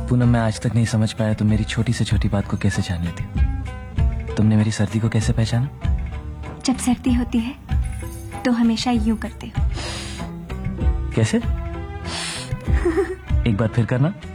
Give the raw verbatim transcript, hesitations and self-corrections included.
पूनम, मैं आज तक नहीं समझ पाया तुम मेरी छोटी से छोटी बात को कैसे जान लेती हो। तुमने मेरी सर्दी को कैसे पहचाना? जब सर्दी होती है तो हमेशा यूं करते हो। कैसे? एक बार फिर करना।